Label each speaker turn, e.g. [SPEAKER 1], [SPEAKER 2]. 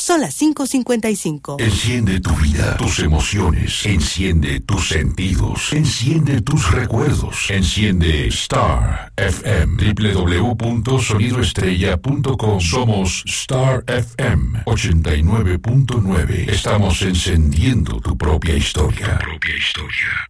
[SPEAKER 1] Son las 5:55.
[SPEAKER 2] Enciende tu vida, tus emociones. Enciende tus sentidos. Enciende tus recuerdos. Enciende Star FM. www.sonidoestrella.com. Somos Star FM 89.9. Estamos encendiendo tu propia historia.